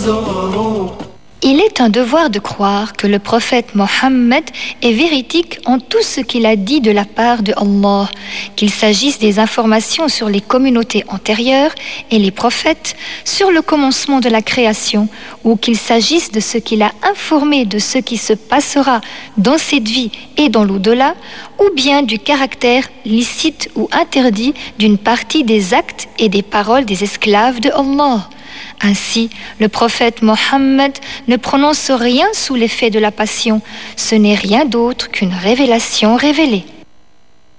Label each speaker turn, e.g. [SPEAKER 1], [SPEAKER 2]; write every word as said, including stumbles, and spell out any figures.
[SPEAKER 1] Il est un devoir de croire que le prophète Mohammed est véridique en tout ce qu'il a dit de la part de Allah, qu'il s'agisse des informations sur les communautés antérieures et les prophètes, sur le commencement de la création, ou qu'il s'agisse de ce qu'il a informé de ce qui se passera dans cette vie et dans l'au-delà, ou bien du caractère licite ou interdit d'une partie des actes et des paroles des esclaves de Allah. Ainsi, le prophète Mohammed ne prononce rien sous l'effet de la passion. Ce n'est rien d'autre qu'une révélation révélée.